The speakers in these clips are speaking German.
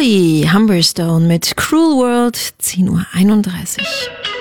Holly Humberstone mit Cruel World, 10:31 Uhr.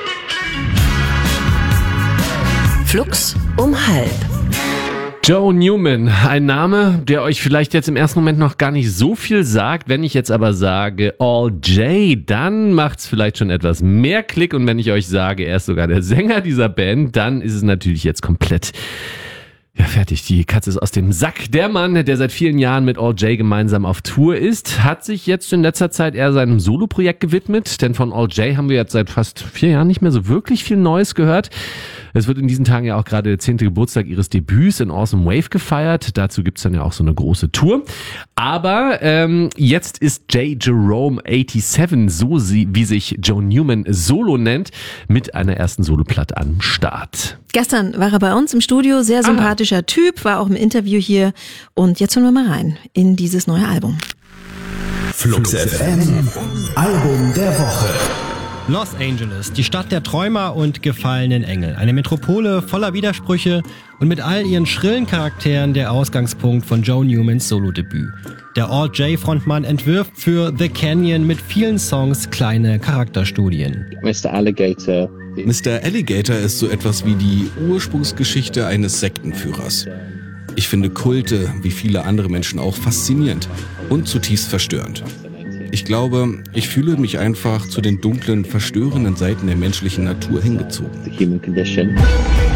Flux um 12:30. Joe Newman, ein Name, der euch vielleicht jetzt im ersten Moment noch gar nicht so viel sagt. Wenn ich jetzt aber sage Al Jay, dann macht's vielleicht schon etwas mehr Klick. Und wenn ich euch sage, er ist sogar der Sänger dieser Band, dann ist es natürlich jetzt komplett... Ja, fertig. Die Katze ist aus dem Sack. Der Mann, der seit vielen Jahren mit Al Jay gemeinsam auf Tour ist, hat sich jetzt in letzter Zeit eher seinem Soloprojekt gewidmet. Denn von Al Jay haben wir jetzt seit fast 4 Jahren nicht mehr so wirklich viel Neues gehört. Es wird in diesen Tagen ja auch gerade der 10. Geburtstag ihres Debüts in Awesome Wave gefeiert. Dazu gibt's dann ja auch so eine große Tour. Aber jetzt ist J. Jerome 87, wie sich Joe Newman Solo nennt, mit einer ersten Soloplatte am Start. Gestern war er bei uns im Studio, sehr sympathischer Typ, war auch im Interview hier. Und jetzt hören wir mal rein in dieses neue Album. Flux FM, Album der Woche. Los Angeles, die Stadt der Träumer und gefallenen Engel. Eine Metropole voller Widersprüche und mit all ihren schrillen Charakteren der Ausgangspunkt von Joe Newmans Solodebüt. Der Al Jay-Frontmann entwirft für The Canyon mit vielen Songs kleine Charakterstudien. Mr. Alligator ist so etwas wie die Ursprungsgeschichte eines Sektenführers. Ich finde Kulte, wie viele andere Menschen auch, faszinierend und zutiefst verstörend. Ich glaube, ich fühle mich einfach zu den dunklen, verstörenden Seiten der menschlichen Natur hingezogen. The human condition.